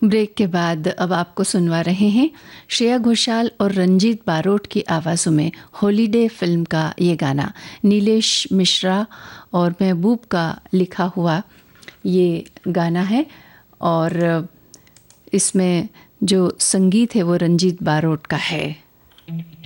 Break के बाद अब आपको सुनवा रहे हैं श्रेया घोषाल और रंजीत बारोट की आवाज़ों में हॉलीडे फिल्म का ये गाना। नीलेश मिश्रा और महबूब का लिखा हुआ ये गाना है और इसमें जो संगीत है वो रंजीत बारोट का है।